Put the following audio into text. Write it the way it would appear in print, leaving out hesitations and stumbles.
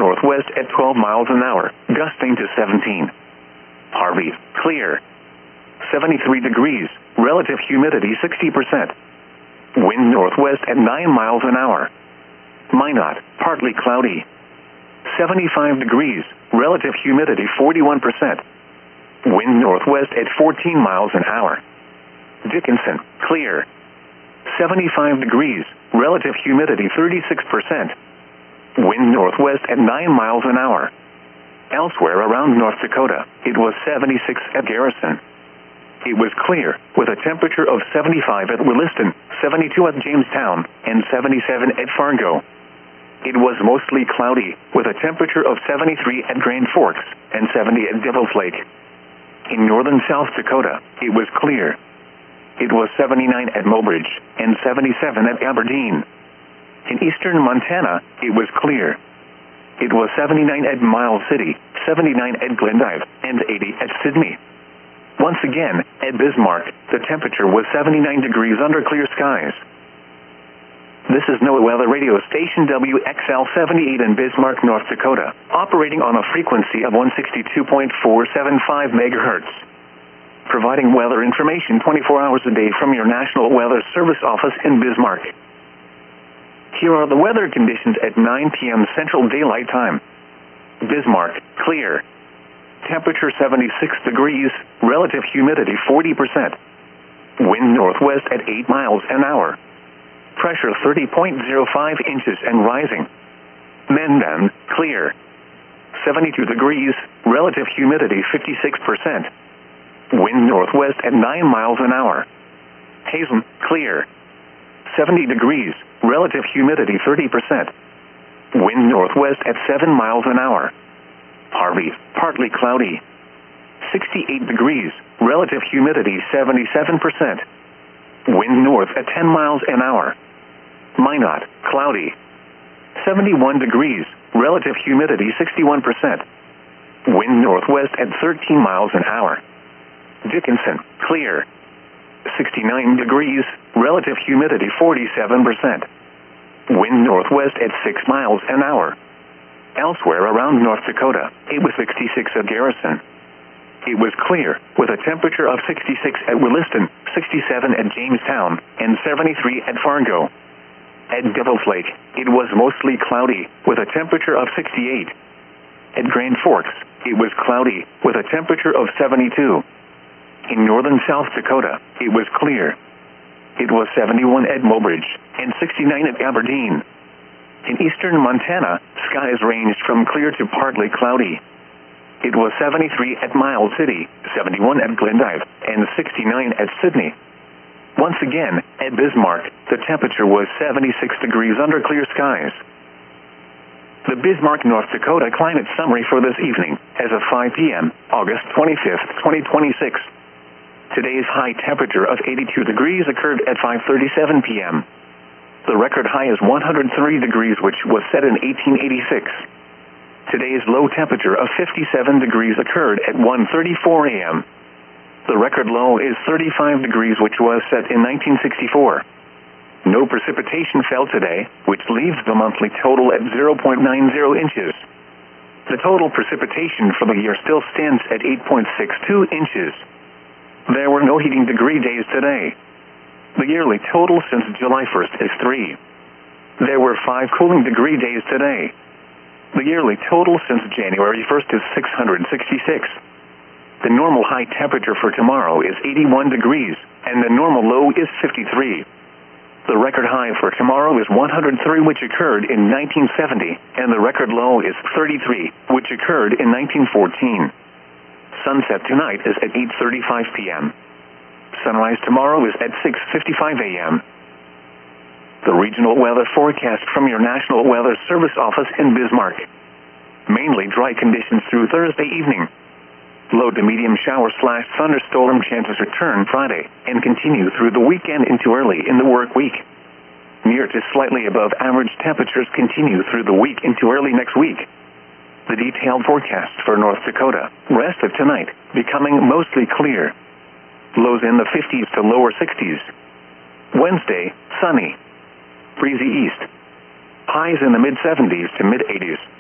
northwest at 12 miles an hour, gusting to 17. Harvey, clear. 73 degrees, relative humidity 60%. Wind northwest at 9 miles an hour. Minot, partly cloudy. 75 degrees, relative humidity 41%. Wind northwest at 14 miles an hour. Dickinson, clear. 75 degrees, relative humidity 36%. Wind northwest at 9 miles an hour. Elsewhere around North Dakota, it was 76 at Garrison. It was clear, with a temperature of 75 at Williston, 72 at Jamestown, and 77 at Fargo. It was mostly cloudy, with a temperature of 73 at Grand Forks, and 70 at Devil's Lake. In northern South Dakota, it was clear. It was 79 at Mobridge, and 77 at Aberdeen. In eastern Montana, it was clear. It was 79 at Miles City, 79 at Glendive, and 80 at Sidney. Once again, at Bismarck, the temperature was 79 degrees under clear skies. This is NOAA Weather Radio Station WXL-78 in Bismarck, North Dakota, operating on a frequency of 162.475 megahertz. Providing weather information 24 hours a day from your National Weather Service office in Bismarck. Here are the weather conditions at 9 p.m. Central Daylight Time. Bismarck, clear. Temperature 76 degrees, relative humidity 40%. Wind northwest at 8 miles an hour. Pressure 30.05 inches and rising. Mandan, clear. 72 degrees, relative humidity 56%. Wind northwest at 9 miles an hour. Hazen, clear. 70 degrees, relative humidity 30%. Wind northwest at 7 miles an hour. Harvey, partly cloudy. 68 degrees, relative humidity 77%. Wind north at 10 miles an hour. Minot, cloudy. 71 degrees, relative humidity 61%. Wind northwest at 13 miles an hour. Dickinson, clear. 69 degrees, relative humidity 47%. Wind northwest at 6 miles an hour. Elsewhere around North Dakota, it was 66 at Garrison. It was clear, with a temperature of 66 at Williston, 67 at Jamestown, and 73 at Fargo. At Devil's Lake, it was mostly cloudy, with a temperature of 68. At Grand Forks, it was cloudy, with a temperature of 72. In northern South Dakota, it was clear. It was 71 at Mobridge, and 69 at Aberdeen. In eastern Montana, skies ranged from clear to partly cloudy. It was 73 at Miles City, 71 at Glendive, and 69 at Sidney. Once again, at Bismarck, the temperature was 76 degrees under clear skies. The Bismarck, North Dakota climate summary for this evening, as of 5 p.m., August 25th, 2026. Today's high temperature of 82 degrees occurred at 5:37 p.m. The record high is 103 degrees, which was set in 1886. Today's low temperature of 57 degrees occurred at 1:34 a.m. The record low is 35 degrees, which was set in 1964. No precipitation fell today, which leaves the monthly total at 0.90 inches. The total precipitation for the year still stands at 8.62 inches. There were no heating degree days today. The yearly total since July 1st is 3. There were 5 cooling degree days today. The yearly total since January 1st is 666. The normal high temperature for tomorrow is 81 degrees, and the normal low is 53. The record high for tomorrow is 103, which occurred in 1970, and the record low is 33, which occurred in 1914. Sunset tonight is at 8:35 p.m. Sunrise tomorrow is at 6:55 a.m. The regional weather forecast from your National Weather Service office in Bismarck. Mainly dry conditions through Thursday evening. Low to medium shower/thunderstorm chances return Friday and continue through the weekend into early in the work week. Near to slightly above average temperatures continue through the week into early next week. The detailed forecast for North Dakota, rest of tonight, becoming mostly clear. Lows in the 50s to lower 60s. Wednesday, sunny. Breezy east. Highs in the mid-70s to mid-80s.